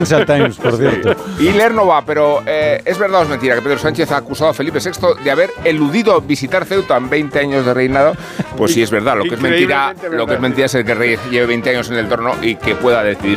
Financial Times, por cierto. Y leer no va, pero ¿es verdad o es mentira que Pedro Sánchez ha acusado a Felipe VI de haber eludido visitar Ceuta en 20 años de reinado? Pues sí, es verdad. Lo que es mentira es el que el rey lleve 20 años en el trono y que pueda decidir